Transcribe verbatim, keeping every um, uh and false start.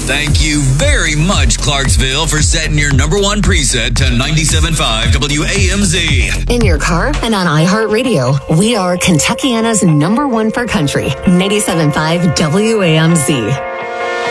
Thank you very much, Clarksville, for setting your number one preset to ninety-seven point five W A M Z. In your car and on iHeartRadio, we are Kentuckiana's number one for country, ninety-seven point five W A M Z.